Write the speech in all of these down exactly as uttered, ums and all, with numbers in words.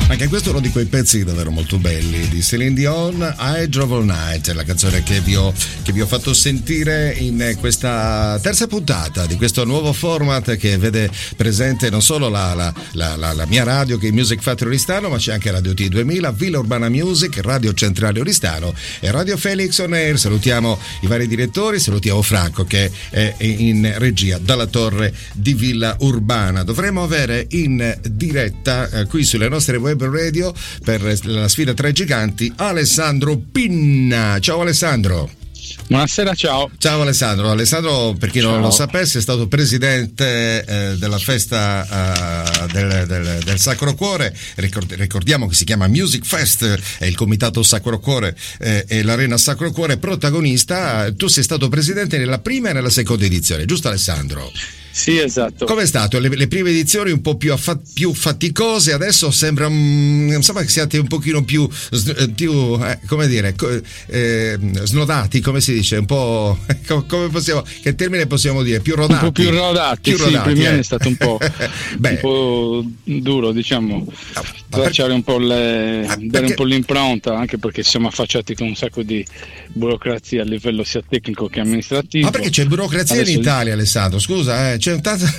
Anche questo è uno di quei pezzi davvero molto belli di Celine Dion, I Drove All Night, la canzone che vi ho, che vi ho fatto sentire in questa terza puntata di questo nuovo format che vede presente non solo la, la, la, la, la mia radio che è Music Factory Oristano, ma c'è anche Radio T duemila, Villa Urbana Music, Radio Centrale Oristano e Radio Felix On Air. Salutiamo i vari direttori, salutiamo Franco che è in regia dalla torre di Villa Urbana. Dovremo avere in diretta eh, qui sulle nostre web radio per la sfida tra i giganti Alessandro Pinna. Ciao Alessandro. Buonasera, ciao. Ciao Alessandro. Alessandro, per chi ciao. non lo sapesse, è stato presidente eh, della festa eh, del, del, del Sacro Cuore. Ricord- ricordiamo che si chiama Music Fest, è il comitato Sacro Cuore eh, e l'Arena Sacro Cuore protagonista. Tu sei stato presidente nella prima e nella seconda edizione, giusto Alessandro? Sì, esatto. Com'è stato? Le, le prime edizioni un po' più, affa- più faticose, adesso sembra mm, sembra che siate un pochino più, più eh, come dire, eh, snodati, come si dice, un po' come possiamo, che termine possiamo dire? Più rodati. Un po' più rodati, più sì, rodati, i primi eh. anni è stato un po', un po' duro, diciamo, no, tracciare un po' le, ah, dare perché... un po' l'impronta, anche perché siamo affacciati con un sacco di burocrazia a livello sia tecnico che amministrativo. Ma perché c'è burocrazia adesso... in Italia, Alessandro? Scusa, eh, c'è un tanto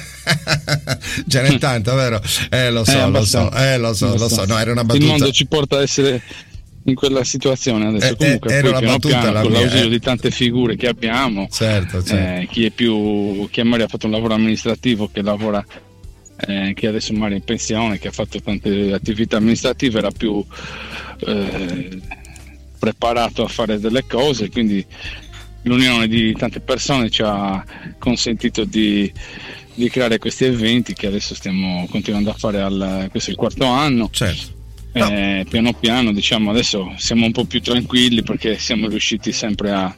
ce n'è tanta, vero? Eh lo so, eh, lo so, eh lo so, lo so. No, era una battuta. Il mondo ci porta ad essere in quella situazione adesso. Eh, Comunque era poi una piano battuta piano, la con mia, l'ausilio eh. di tante figure che abbiamo, certo, certo. Eh, chi è più, chi magari ha fatto un lavoro amministrativo, che lavora eh, che adesso magari è in pensione, che ha fatto tante attività amministrative, era più eh, preparato a fare delle cose, quindi l'unione di tante persone ci ha consentito di, di creare questi eventi che adesso stiamo continuando a fare al, questo è il quarto anno. Certo. Eh, no. Piano piano, diciamo, adesso siamo un po' più tranquilli perché siamo riusciti sempre a,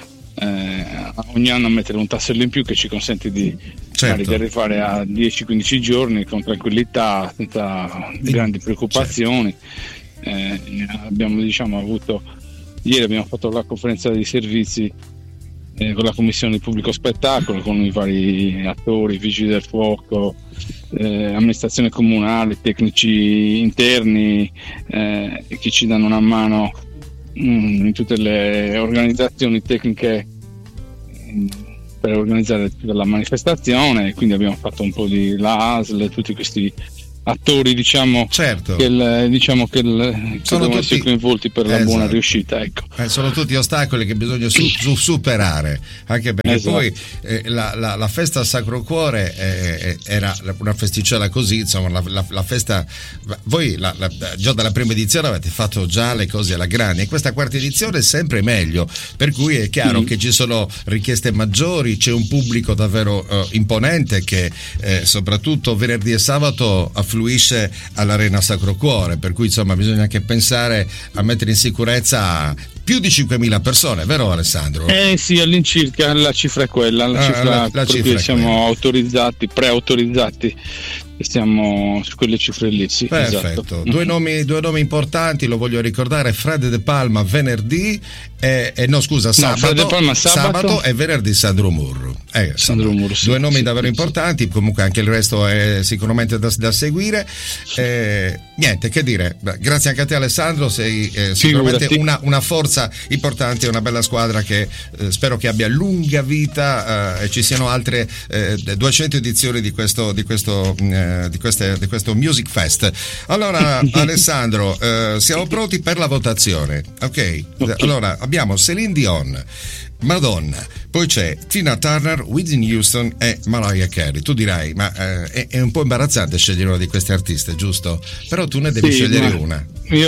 eh, a ogni anno a mettere un tassello in più che ci consente di, certo. di arrivare a dieci quindici giorni con tranquillità, senza grandi preoccupazioni. Certo. Eh, abbiamo diciamo avuto ieri abbiamo fatto la conferenza di servizi eh, con la commissione di pubblico spettacolo, con i vari attori, vigili del fuoco, eh, amministrazione comunale, tecnici interni, eh, che ci danno una mano mh, in tutte le organizzazioni tecniche mh, per organizzare la manifestazione. Quindi abbiamo fatto un po' di la A S L, tutti questi attori, diciamo, certo. che, il, diciamo che, il, che sono devono tutti, essere coinvolti per la esatto. buona riuscita, ecco. Eh, sono tutti ostacoli che bisogna su, su, superare, anche perché esatto. poi eh, la, la, la festa al Sacro Cuore eh, era una festicella così, insomma, la, la, la festa, voi la, la, già dalla prima edizione avete fatto già le cose alla grande, e questa quarta edizione è sempre meglio, per cui è chiaro mm. che ci sono richieste maggiori, c'è un pubblico davvero uh, imponente che eh, soprattutto venerdì e sabato affluisce all'Arena Sacro Cuore, per cui insomma bisogna anche pensare a mettere in sicurezza più di cinquemila persone, vero Alessandro? Eh sì, all'incirca la cifra è quella, la ah, cifra, la, la cifra siamo quella. autorizzati, preautorizzati, stiamo su quelle cifre lì, sì. Perfetto. Esatto. Due nomi, due nomi importanti, lo voglio ricordare: Fred De Palma venerdì e, e no scusa sabato, no, Fred De Palma sabato. sabato e venerdì Sandro Murro. Eh, Sandro Murro sì, due nomi sì, davvero sì. importanti, comunque anche il resto è sicuramente da, da seguire. Eh, niente che dire, grazie anche a te Alessandro, sei eh, sicuramente una, una forza importante, una bella squadra che eh, spero che abbia lunga vita eh, e ci siano altre eh, duecento edizioni di questo di questo eh, di, queste, di questo Music Fest. Allora Alessandro, eh, siamo pronti per la votazione, ok? okay. Allora abbiamo Celine Dion, Madonna, poi c'è Tina Turner, Whitney Houston e Mariah Carey. Tu dirai, ma eh, è, è un po' imbarazzante scegliere una di queste artiste, giusto? Però tu ne devi sì, scegliere una.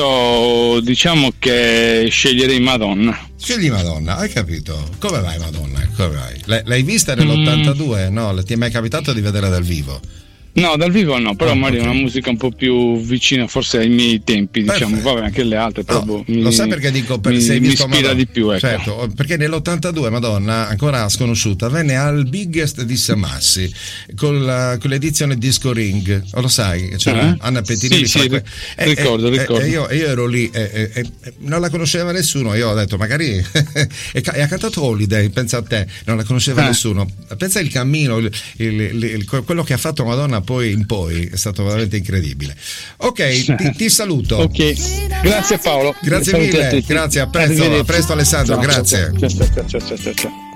Io diciamo che sceglierei Madonna. Scegli Madonna, hai capito? Come vai Madonna? Come vai? L- l'hai vista nell'ottantadue? Mm. No, ti è mai capitato di vederla dal vivo? No, dal vivo no, però oh, magari okay. una musica un po' più vicina forse ai miei tempi, diciamo, Perfetto. vabbè anche le altre, però no, mi, lo sai perché dico per, mi, sei mi visto ispira Madonna. Di più, ecco. Certo, perché nell'ottantadue Madonna, ancora sconosciuta, venne al Biggest di Samassi con, la, con l'edizione Disco Ring, lo sai, c'era uh-huh. Anna Pettinelli. Sì, sì, que- e, ricordo, e, ricordo. E io, io ero lì e, e, e non la conosceva nessuno, io ho detto magari e, e ha cantato Holiday, pensa a te, non la conosceva eh. nessuno, pensa il cammino, il, il, il, il, quello che ha fatto Madonna poi in poi è stato veramente incredibile. Ok, ti, ti saluto. Ok, grazie Paolo. Grazie mille, grazie, a presto, a presto Alessandro, ciao, grazie. Ciao, ciao, ciao, ciao, ciao, ciao.